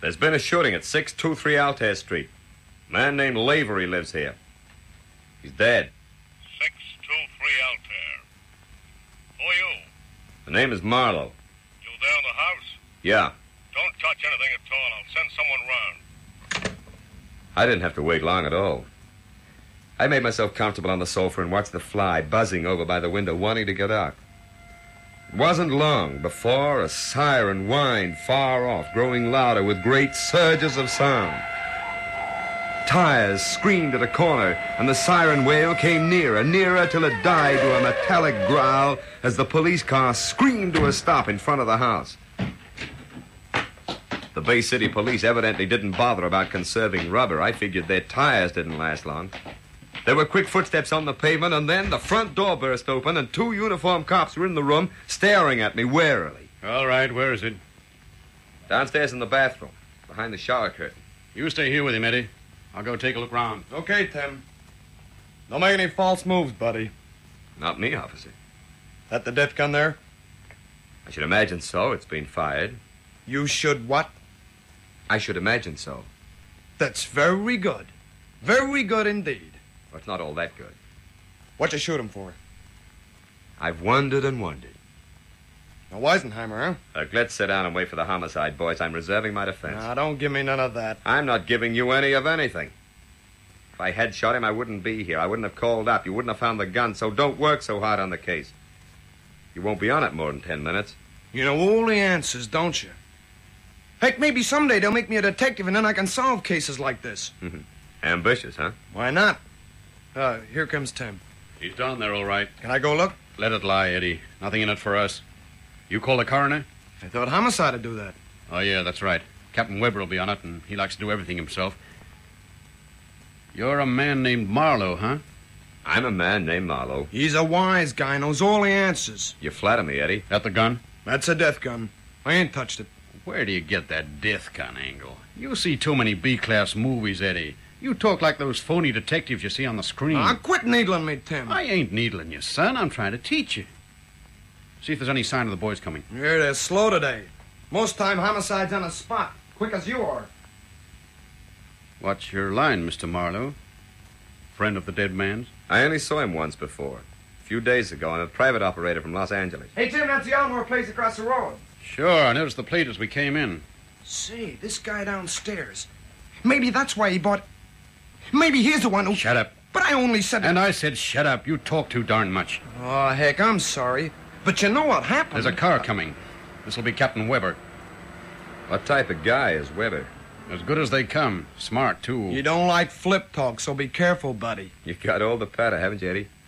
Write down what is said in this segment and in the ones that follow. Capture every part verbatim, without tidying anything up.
There's been a shooting at six two three Altair Street. A man named Lavery lives here. He's dead. six two three Altair. Who are you? The name is Marlowe. You there in the house? Yeah. Don't touch anything at all. I'll send someone round. I didn't have to wait long at all. I made myself comfortable on the sofa and watched the fly buzzing over by the window, wanting to get out. It wasn't long before a siren whined far off, growing louder with great surges of sound. Tires screamed at a corner, and the siren wail came nearer, nearer, till it died to a metallic growl as the police car screamed to a stop in front of the house. The Bay City police evidently didn't bother about conserving rubber. I figured their tires didn't last long. There were quick footsteps on the pavement, and then the front door burst open, and two uniformed cops were in the room, staring at me warily. All right, where is it? Downstairs in the bathroom, behind the shower curtain. You stay here with him, Eddie. I'll go take a look round. Okay, Tim. Don't make any false moves, buddy. Not me, officer. That the death gun there? I should imagine so. It's been fired. You should what? I should imagine so. That's very good. Very good indeed. But it's not all that good. What you shoot him for? I've wondered and wondered. Now, Weisenheimer, huh? Look, let's sit down and wait for the homicide, boys. I'm reserving my defense. Now, don't give me none of that. I'm not giving you any of anything. If I had shot him, I wouldn't be here. I wouldn't have called up. You wouldn't have found the gun, so don't work so hard on the case. You won't be on it more than ten minutes. You know all the answers, don't you? Heck, maybe someday they'll make me a detective and then I can solve cases like this. Ambitious, huh? Why not? Uh, here comes Tim. He's down there, all right. Can I go look? Let it lie, Eddie. Nothing in it for us. You call the coroner? I thought homicide would do that. Oh, yeah, that's right. Captain Weber will be on it, and he likes to do everything himself. You're a man named Marlowe, huh? I'm a man named Marlowe. He's a wise guy, knows all the answers. You flatter me, Eddie. That the gun? That's a death gun. I ain't touched it. Where do you get that death gun angle? You see too many B-class movies, Eddie. You talk like those phony detectives you see on the screen. Ah, quit needling me, Tim. I ain't needling you, son. I'm trying to teach you. See if there's any sign of the boys coming. Here, they're slow today. Most time, homicide's on a spot. Quick as you are. What's your line, Mister Marlowe? Friend of the dead man's? I only saw him once before. A few days ago, and a private operator from Los Angeles. Hey, Tim, that's the Elmore place across the road. Sure, I noticed the plate as we came in. Say, this guy downstairs. Maybe that's why he bought... Maybe he's the one who... Shut up. But I only said... And I said shut up. You talk too darn much. Oh, heck, I'm sorry. But you know what happened? There's a car coming. This'll be Captain Weber. What type of guy is Weber? As good as they come. Smart, too. You don't like flip talk, so be careful, buddy. You got all the patter, haven't you, Eddie?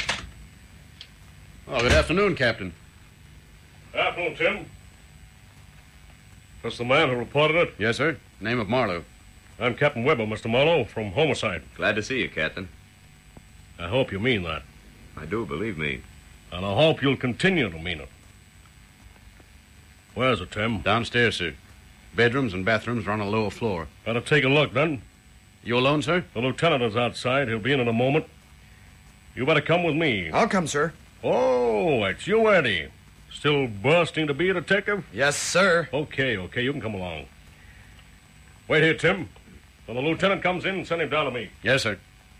Oh, good afternoon, Captain. Afternoon, Tim. That's the man who reported it? Yes, sir. Name of Marlowe. I'm Captain Weber, Mister Marlowe, from Homicide. Glad to see you, Captain. I hope you mean that. I do, believe me. And I hope you'll continue to mean it. Where's it, Tim? Downstairs, sir. Bedrooms and bathrooms are on a lower floor. Better take a look, then. You alone, sir? The lieutenant is outside. He'll be in in a moment. You better come with me. I'll come, sir. Oh, it's you, Eddie. Still bursting to be a detective? Yes, sir. Okay, okay, you can come along. Wait here, Tim. When the lieutenant comes in, send him down to me. Yes, sir.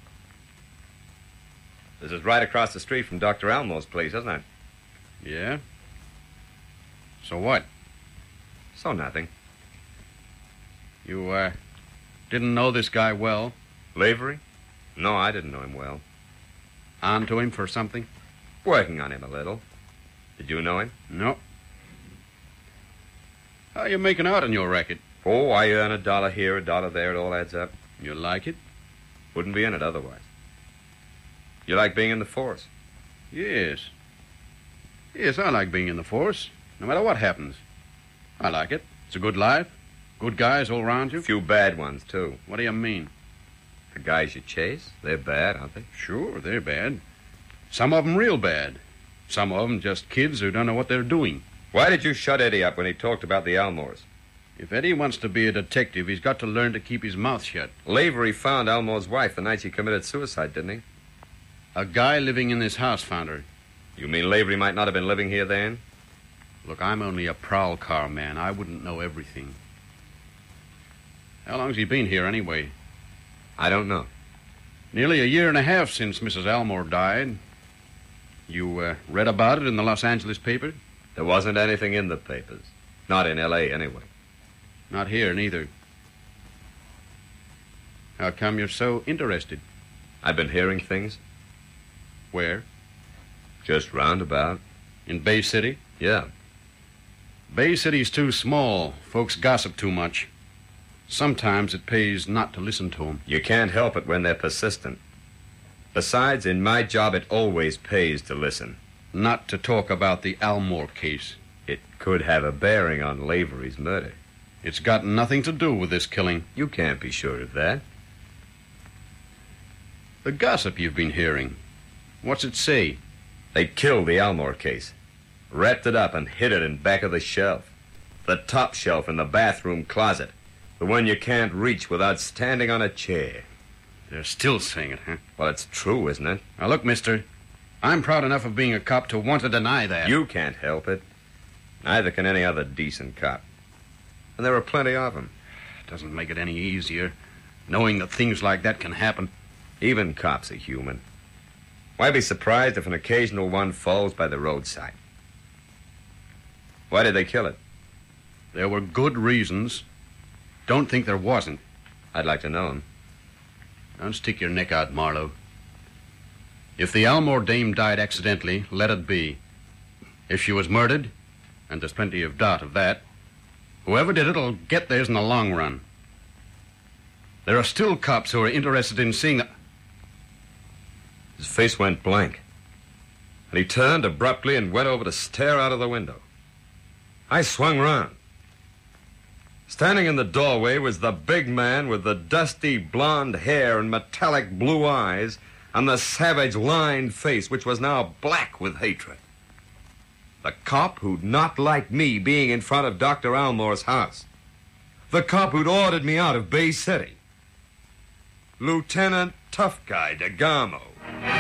This is right across the street from Doctor Elmo's place, isn't it? Yeah? So what? So nothing. You, uh, didn't know this guy well? Lavery? No, I didn't know him well. On to him for something? Working on him a little. Did you know him? No. How you making out on your racket? Oh, I earn a dollar here, a dollar there. It all adds up. You like it? Wouldn't be in it otherwise. You like being in the force? Yes. Yes, I like being in the force, no matter what happens. I like it. It's a good life. Good guys all around you. A few bad ones, too. What do you mean? The guys you chase, they're bad, aren't they? Sure, they're bad. Some of them real bad. Some of them just kids who don't know what they're doing. Why did you shut Eddie up when he talked about the Elmores? If Eddie wants to be a detective, he's got to learn to keep his mouth shut. Lavery found Elmore's wife the night she committed suicide, didn't he? A guy living in this house found her. You mean Lavery might not have been living here then? Look, I'm only a prowl car man. I wouldn't know everything. How long's he been here, anyway? I don't know. Nearly a year and a half since Missus Elmore died. You uh, read about it in the Los Angeles paper? There wasn't anything in the papers. Not in L A, anyway. Not here, neither. How come you're so interested? I've been hearing things. Where? Just roundabout. In Bay City? Yeah. Bay City's too small. Folks gossip too much. Sometimes it pays not to listen to them. You can't help it when they're persistent. Besides, in my job, it always pays to listen. Not to talk about the Elmore case. It could have a bearing on Lavery's murder. It's got nothing to do with this killing. You can't be sure of that. The gossip you've been hearing. What's it say? They killed the Elmore case. Wrapped it up and hid it in back of the shelf. The top shelf in the bathroom closet. The one you can't reach without standing on a chair. They're still saying it, huh? Well, it's true, isn't it? Now, look, mister, I'm proud enough of being a cop to want to deny that. You can't help it. Neither can any other decent cop. And there are plenty of them. Doesn't make it any easier, knowing that things like that can happen. Even cops are human. Why be surprised if an occasional one falls by the roadside? Why did they kill it? There were good reasons. Don't think there wasn't. I'd like to know them. Don't stick your neck out, Marlowe. If the Elmore dame died accidentally, let it be. If she was murdered, and there's plenty of doubt of that, whoever did it'll get theirs in the long run. There are still cops who are interested in seeing... A... His face went blank. And he turned abruptly and went over to stare out of the window. I swung round. Standing in the doorway was the big man with the dusty blonde hair and metallic blue eyes and the savage lined face, which was now black with hatred. The cop who'd not liked me being in front of Doctor Elmore's house. The cop who'd ordered me out of Bay City. Lieutenant Tough Guy DeGamo.